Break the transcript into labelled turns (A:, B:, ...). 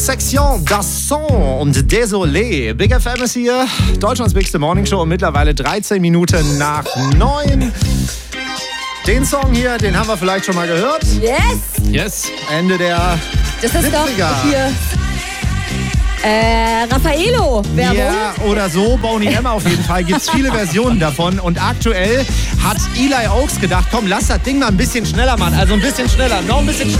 A: Section d'Asson und Désolé. Big FM ist hier, Deutschlands bigste Morningshow und mittlerweile 13 Minuten nach 9. Den Song hier, den haben wir vielleicht schon mal gehört.
B: Yes.
A: Ende der
C: Das ist
A: 70er.
C: doch hier Raffaello Werbung.
A: Ja, oder so. Boney M auf jeden Fall. Gibt es viele Versionen davon. Und aktuell hat Eli Oaks gedacht, komm, lass das Ding mal ein bisschen schneller machen. Also ein bisschen schneller, noch ein bisschen schneller.